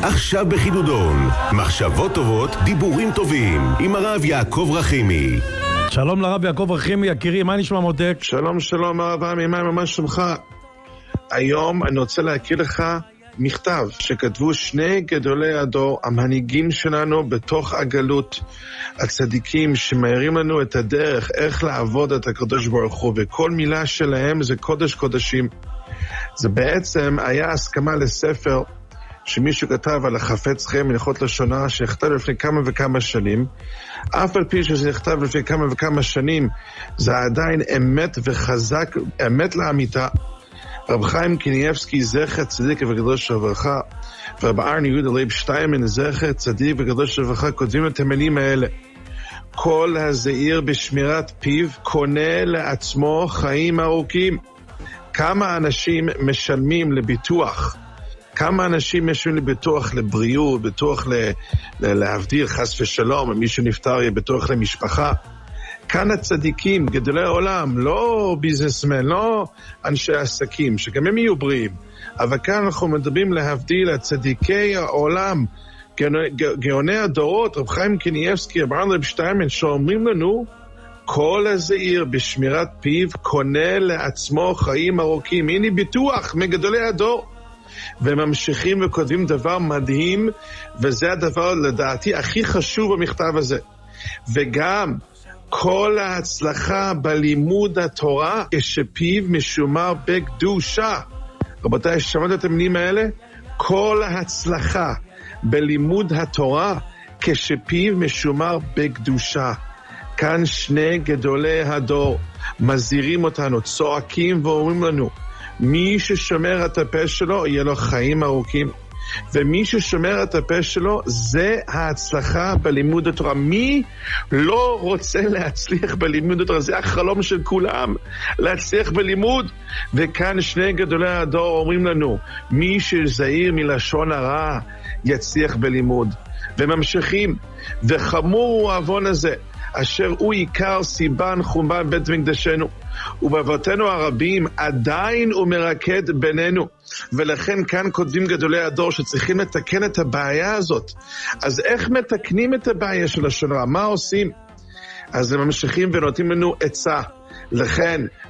עכשיו בחידודון, מחשבות טובות, דיבורים טובים, עם הרב יעקב רחימי. שלום לרב יעקב רחימי, יקירי, מה נשמע מותק? שלום הרב עמי, מה ממש שלומך? היום אני רוצה להכיר לך מכתב שכתבו שני גדולי הדור, המנהיגים שלנו בתוך הגלות, הצדיקים שמאירים לנו את הדרך, איך לעבוד את הקדוש ברוך הוא, וכל מילה שלהם זה קודש קודשים. זה בעצם היה הסכמה לספר שמישהו כתב על החפץ חיים מלאכות לשונה, שנכתב לפני כמה וכמה שנים. אף על פי שזה נכתב לפני כמה וכמה שנים, זה עדיין אמת וחזק, אמת לאמיתה. רב חיים קניאבסקי, זכר צדיק וקדוש לברכה, ורב ארני יהודה לייב שטיימן, זכר צדיק וקדוש לברכה, כותבים את המילים האלה: כל הזעיר בשמירת פיו קונה לעצמו חיים ארוכים. כמה אנשים משלמים לביטוח, כמה אנשים משלמים לביטוח לבריאות, ביטוח להבדיל חס ושלום, מישהו נפטר יהיה ביטוח למשפחה. כאן הצדיקים, גדולי העולם, לא ביזנסמן, לא אנשי עסקים, שגם הם יהיו בריאים. אבל כאן אנחנו מדברים להבדיל הצדיקי העולם, גאוני הדורות, רב חיים קניאבסקי, רב ארני שטיימן, שאומרים לנו, כל הזעיר בשמירת פיו קונה לעצמו חיים ארוכים. הנה ביטוח מגדולי הדור. וממשיכים וכותבים דבר מדהים, וזה הדבר לדעתי הכי חשוב במכתב הזה. וגם כל ההצלחה בלימוד התורה כשפיו משומר בקדושה. רבותיי, שמעת את המילים האלה? כל ההצלחה בלימוד התורה כשפיו משומר בקדושה. כאן שני גדולי הדור מזהירים אותנו, צועקים ואומרים לנו, מי ששומר את הפה שלו יהיה לו חיים ארוכים, ומי ששומר את הפה שלו זה ההצלחה בלימוד התורה. מי לא רוצה להצליח בלימוד התורה? זה החלום של כולם, להצליח בלימוד. וכאן שני גדולי הדור אומרים לנו, מי שזהיר מלשון הרע יצליח בלימוד. וממשיכים, וחמור הוא העוון הזה אשר הוא עיקר סיבן חורבן בית מקדשנו, ובאבותינו הרבים עדיין הוא מרקד בינינו. ולכן כאן כותבים גדולי הדור שצריכים לתקן את הבעיה הזאת. אז איך מתקנים את הבעיה של לשון הרע? מה עושים? אז הם ממשיכים ונותנים לנו עצה. לכן